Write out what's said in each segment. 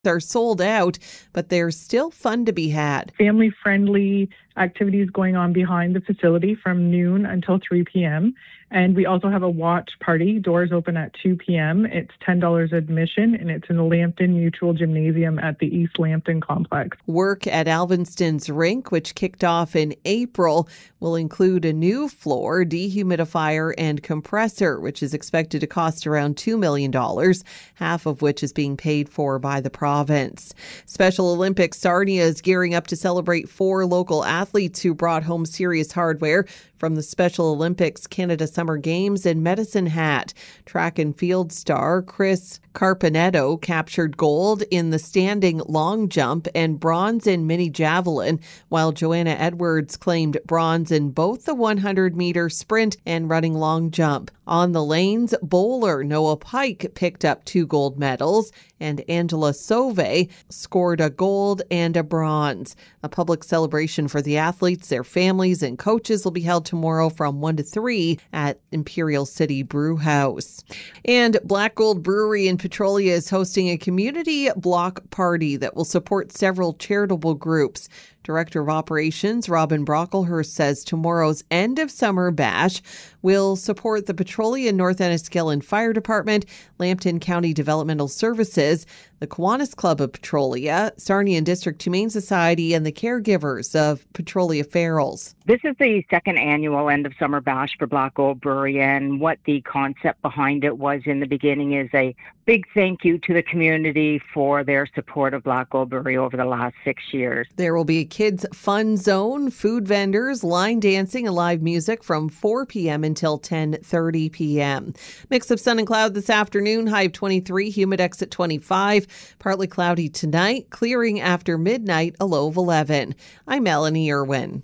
are sold out, but there's still fun to be had. Family-friendly activities going on behind the facility from noon until 3 p.m. And we also have a watch party. Doors open at 2 p.m. It's $10 admission, and it's in the Lambton Mutual Gymnasium at the East Lambton Complex. Work at Alvinston's rink, which kicked off in April, will include a new floor, dehumidifier, and compressor, which is expected to cost around $2 million, half of which is being paid for by the province. Special Olympics Sarnia is gearing up to celebrate 4 local athletes who brought home serious hardware from the Special Olympics Canada Summer Games in Medicine Hat. Track and field star Chris Carpenetto captured gold in the standing long jump and bronze in mini javelin, while Joanna Edwards claimed bronze in both the 100-meter sprint and running long jump. On the lanes, bowler Noah Pike picked up 2 gold medals, and Angela Sauve scored a gold and a bronze. A public celebration for the athletes, their families, and coaches will be held tomorrow from 1 to 3 at Imperial City Brew House. And Black Gold Brewery in Petrolia is hosting a community block party that will support several charitable groups. Director of Operations Robin Brocklehurst says tomorrow's end of summer bash will support the Petrolia North Enniskillen Fire Department, Lambton County Developmental Services, the Kiwanis Club of Petrolia, Sarnia District Humane Society, and the caregivers of Petrolia Ferals. This is the second annual end of summer bash for Black Gold Brewery, and what the concept behind it was in the beginning is a big thank you to the community for their support of Black Gold Brewery over the last 6 years. There will be a kids' fun zone, food vendors, line dancing, and live music from 4 p.m. until 10:30 p.m. Mix of sun and cloud this afternoon, high of 23, Humidex at 25. Partly cloudy tonight, clearing after midnight, a low of 11. I'm Melanie Irwin.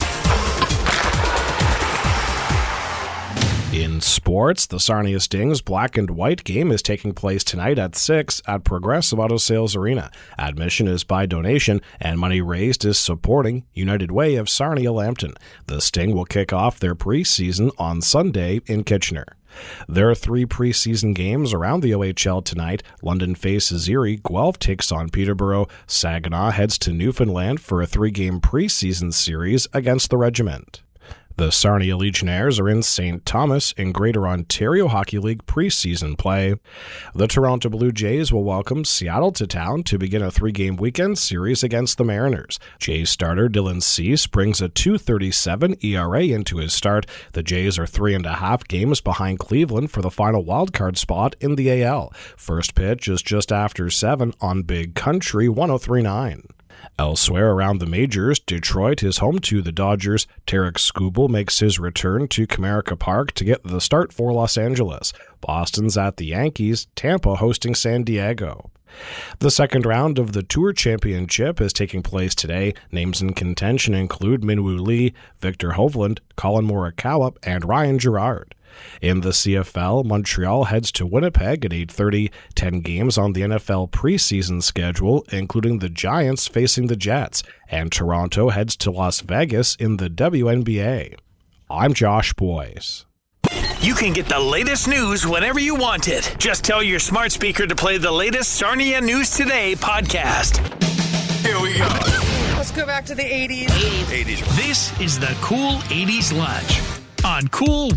In sports, the Sarnia Stings Black and White game is taking place tonight at 6 at Progressive Auto Sales Arena. Admission is by donation, and money raised is supporting United Way of Sarnia Lambton. The Sting will kick off their preseason on Sunday in Kitchener. There are 3 preseason games around the OHL tonight. London faces Erie, Guelph takes on Peterborough, Saginaw heads to Newfoundland for a 3-game preseason series against the Regiment. The Sarnia Legionnaires are in St. Thomas in Greater Ontario Hockey League preseason play. The Toronto Blue Jays will welcome Seattle to town to begin a 3-game weekend series against the Mariners. Jays starter Dylan Cease brings a .237 ERA into his start. The Jays are 3.5 games behind Cleveland for the final wildcard spot in the AL. First pitch is just after 7 on Big Country 103.9. Elsewhere around the majors, Detroit is home to the Dodgers. Tarek Skubal makes his return to Comerica Park to get the start for Los Angeles. Boston's at the Yankees, Tampa hosting San Diego. The second round of the Tour Championship is taking place today. Names in contention include Minwoo Lee, Victor Hovland, Colin Morikawa, and Ryan Gerard. In the CFL, Montreal heads to Winnipeg at 8:30. 10 games on the NFL preseason schedule, including the Giants facing the Jets. And Toronto heads to Las Vegas in the WNBA. I'm Josh Boyce. You can get the latest news whenever you want it. Just tell your smart speaker to play the latest Sarnia News Today podcast. Here we go. Let's go back to the 80s. 80s. This is the Cool 80s Lunch on Cool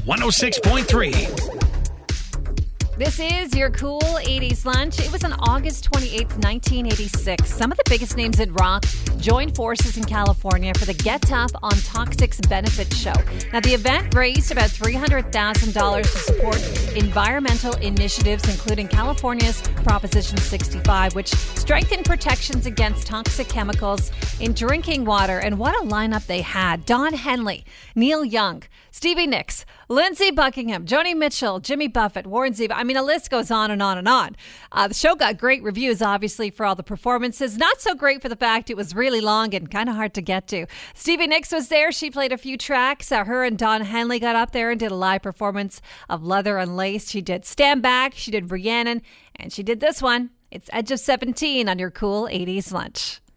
106.3. This is your Cool 80s Lunch. It was on August 28th, 1986. Some of the biggest names in rock joined forces in California for the Get Tough on Toxics benefit show. Now, the event raised about $300,000 to support environmental initiatives, including California's Proposition 65, which strengthened protections against toxic chemicals in drinking water. And what a lineup they had. Don Henley, Neil Young, Stevie Nicks, Lindsey Buckingham, Joni Mitchell, Jimmy Buffett, Warren Zevon. I mean, a list goes on and on and on. The show got great reviews, obviously, for all the performances. Not so great for the fact it was really long and kind of hard to get to. Stevie Nicks was there. She played a few tracks. Her and Don Henley got up there and did a live performance of Leather and Lace. She did Stand Back. She did Rhiannon. And she did this one. It's Edge of 17 on your Cool 80s Lunch.